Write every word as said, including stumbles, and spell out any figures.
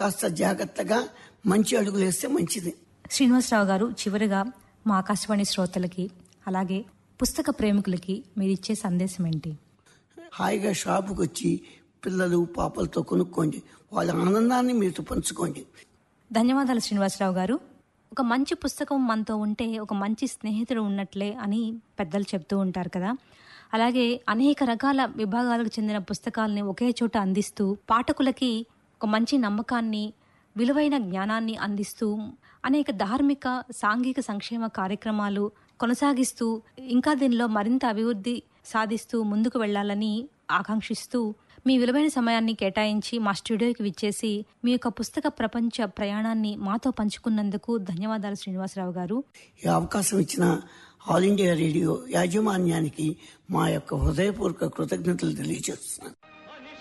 కాస్త జాగ్రత్తగా మంచి అడుగులు వేస్తే మంచిది. శ్రీనివాసరావు గారు, చివరిగా మా ఆకాశవాణి శ్రోతలకి అలాగే పుస్తక ప్రేమికులకి మీరు ఇచ్చే సందేశం ఏంటి? హాయిగా షాపుకి వచ్చి పిల్లలు పాపలతో కొనుక్కోండి, వాళ్ళ ఆనందాన్ని మీతో పంచుకోండి. ధన్యవాదాలు శ్రీనివాసరావు గారు. ఒక మంచి పుస్తకం మనతో ఉంటే ఒక మంచి స్నేహితుడు ఉన్నట్లే అని పెద్దలు చెప్తూ ఉంటారు కదా. అలాగే అనేక రకాల విభాగాలకు చెందిన పుస్తకాలని ఒకే చోట అందిస్తూ పాఠకులకి ఒక మంచి నమ్మకాన్ని, విలువైన జ్ఞానాన్ని అందిస్తూ అనేక ధార్మిక, సాంఘిక సంక్షేమ కార్యక్రమాలు కొనసాగిస్తూ ఇంకా దీనిలో మరింత అభివృద్ధి సాధిస్తూ ముందుకు వెళ్లాలని ఆకాంక్షిస్తూ మీ విలువైన సమయాన్ని కేటాయించి మా స్టూడియోకి విచ్చేసి మీ యొక్క పుస్తక ప్రపంచ ప్రయాణాన్ని మాతో పంచుకున్నందుకు ధన్యవాదాలు శ్రీనివాసరావు గారు. ఈ అవకాశం ఇచ్చిన ఆల్ ఇండియా రేడియో యాజమాన్యానికి మా యొక్క హృదయపూర్వక కృతజ్ఞతలు తెలియజేస్తున్నాను.